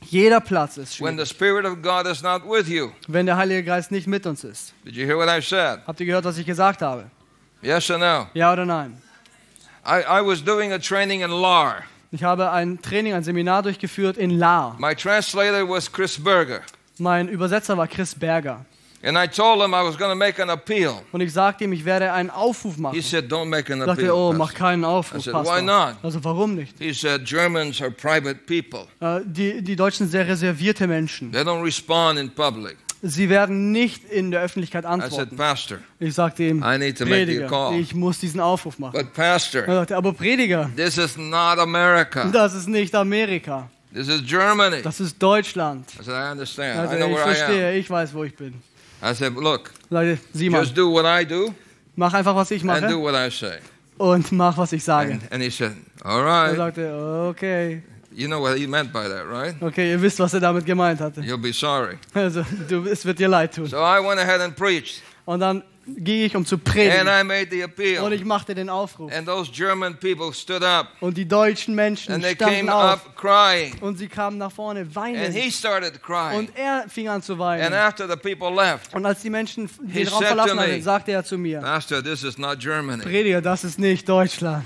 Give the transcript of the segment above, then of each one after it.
Jeder Platz ist when the schwierig, Spirit of God is not with you. wenn der Heilige Geist nicht mit uns ist. Did you hear what I said? Habt ihr gehört, was ich gesagt habe? Yes or no? Ja oder nein? I was doing a training in Lahr. Ich habe ein Training, ein Seminar durchgeführt in Lahr. My translator was Chris Berger. Mein Übersetzer war Chris Berger. And I told him I was going to make an appeal. Und ich sagte ihm, ich werde einen Aufruf machen. He said, don't make an Ich sagte, appeal. oh, Pastor. mach keinen Aufruf, I said, Pastor. why not? Also warum nicht? He said, Germans are private people. Die Deutschen sind sehr reservierte Menschen. They don't respond in public. Sie werden nicht in der Öffentlichkeit I said, antworten. Pastor, Ich sagte ihm, I need to make the Prediger, call. ich muss diesen Aufruf machen. But Pastor, Er sagte, aber Prediger, this is not America. das ist nicht Amerika. This is Germany. Das ist Deutschland. I said, I understand. Also, I know ich where I am. verstehe, ich weiß, wo ich bin. I said, look, Ich sagte, sieh mal, just do what I do mach einfach, was ich and do mache what I say. und mach, was ich sage. And he said, all Er right. sagte, okay, You know what he meant by that, right? okay, ihr wisst, was er damit gemeint hatte. You'll be sorry. Also, es wird dir leid tun. So I went ahead and preached. Und dann ging ich, um zu And predigen. I made the Und appeal. ich machte den Aufruf. And those German people stood up. Und die deutschen Menschen And they standen came auf. up crying. Und sie kamen nach vorne, And weinend. he started crying. Und er fing an zu And weinen. after the people left, Und als die Menschen He den Raum said verlassen to me, hatten, sagte er zu mir, Pastor, this is not Germany. Prediger, das ist nicht Deutschland.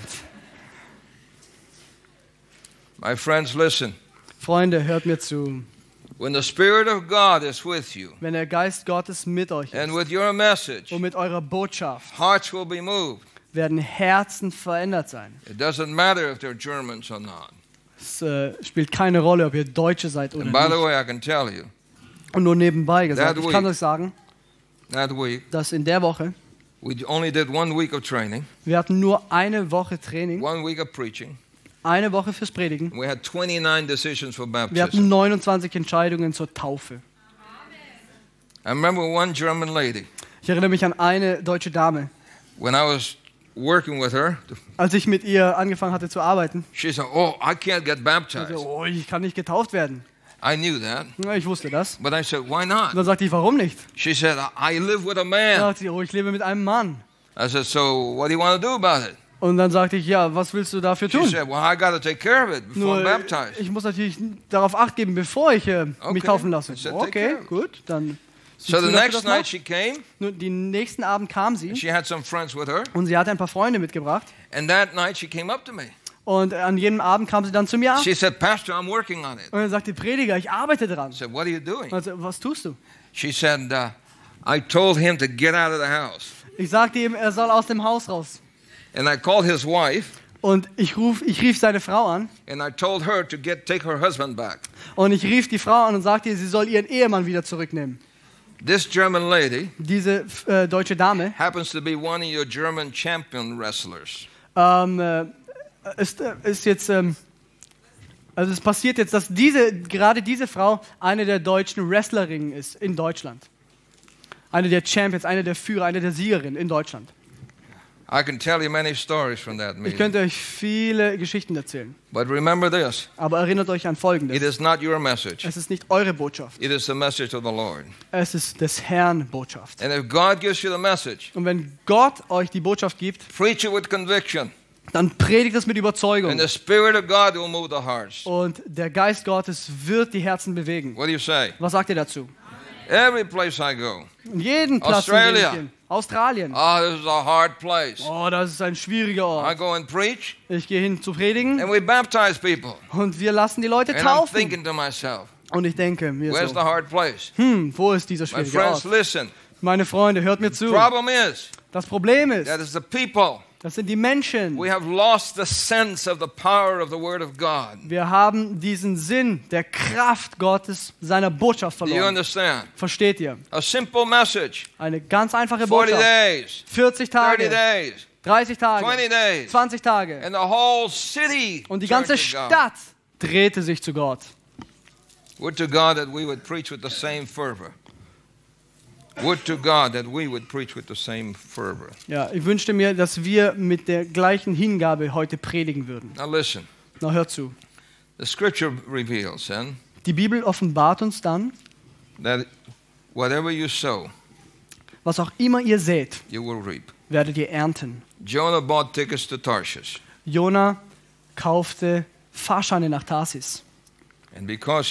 My friends, listen. Freunde, hört mir zu. When the Spirit of God is with you Wenn der Geist Gottes mit euch and ist with your message, und mit eurer Botschaft, hearts will be moved. werden Herzen verändert sein. It doesn't matter if they're Germans or not. Es spielt keine Rolle, ob ihr Deutsche seid oder And by the nicht. way, I can tell you, Und nur nebenbei gesagt, That ich kann week- euch sagen, that week, dass in der Woche, we only did 1 week of training, wir hatten nur eine Woche Training, 1 week of preaching. eine Woche fürs Predigen. We had 29 decisions for Wir baptism. hatten 29 Entscheidungen zur Taufe. I remember one German lady, Ich erinnere mich an eine deutsche Dame. when I was working with her, Als ich mit ihr angefangen hatte zu arbeiten, she said, oh, I can't get baptized. sagte, oh, ich kann nicht getauft werden. I knew that, Ja, ich wusste das. but I said, why Und not? dann sagte ich, warum nicht? She said, I live with a Dann man. sagte sie, oh, ich lebe mit einem Mann. I said, so what do you want to do about it? Und dann sagte ich, ja, was willst du dafür She tun? said, well, I got to take care of it before I'm Nur, baptized. ich muss natürlich darauf Acht geben, bevor ich mich Okay. taufen lasse. I said, take Okay, care of it. gut, dann So the siehst du, dass du next das night machst. she came, Nur den nächsten Abend kam sie and she had some friends with her. und sie hatte ein paar Freunde mitgebracht. And that night she came up to me. Und an jedem Abend kam sie dann zu mir She said, Pastor, I'm working on it. und dann sagte Prediger, ich arbeite dran. I said, what are you doing? Also, was tust du? She said, I told him to get out of the house. Ich sagte ihm, er soll aus dem Haus raus. And I called his wife, Und ich rief seine Frau an and I told her to take her husband back. und ich rief die Frau an und sagte ihr, sie soll ihren Ehemann wieder zurücknehmen. This German lady Diese deutsche Dame happens to be one of your German champion wrestlers. ist jetzt, also es passiert jetzt, dass gerade diese Frau eine der deutschen Wrestlerinnen ist in Deutschland. Eine der Champions, eine der Führer, eine der Siegerinnen in Deutschland. I can tell you many stories from that Ich meeting. könnte euch viele Geschichten erzählen. But remember this, Aber erinnert euch an it Folgendes. is not your message. Es ist nicht eure Botschaft. It is the message of the Lord. Es ist des Herrn Botschaft. And if God gives you the message, Und wenn Gott euch die Botschaft gibt, preach it with conviction. dann predigt es mit Überzeugung. And the Spirit of God will move the hearts. Und der Geist Gottes wird die Herzen bewegen. What do you say? Was sagt ihr dazu? Every place I go. In jedem Platz, in dem Australia. ich bin. Australien. Oh, this is a hard place. Oh, das ist ein schwieriger I Ort. go and preach, Ich gehe hin zu predigen and we baptize people. und wir lassen die Leute And I'm taufen. thinking to myself, Und ich denke mir where's the so, hard place? wo ist dieser My schwierige friends, Ort? listen. Meine Freunde, hört mir zu. Problem is, Das Problem ist, that is the people. das sind die Menschen. We have lost the sense of the power of the Word of God. Wir haben diesen Sinn der Kraft Gottes, seiner Botschaft Do you verloren. understand? Versteht ihr? A simple message. Eine ganz einfache 40 Botschaft. days, 40 30 Tage, days, 30 Tage, 20 days. 20 Tage. And the whole city. Und die ganze turned to God. Stadt drehte sich zu Gott. Would to God that we would preach with the same fervor. Would to God that we would preach with the same fervor. Ja, ich wünschte mir, dass wir mit der gleichen Hingabe heute predigen würden. Now listen. Na, hört zu. The scripture reveals then Die Bibel offenbart uns dann, that whatever you sow, was auch immer ihr sät, you will reap. werdet ihr ernten. Jonah bought tickets to Tarshish. Jona kaufte Fahrscheine nach Tarsis. And because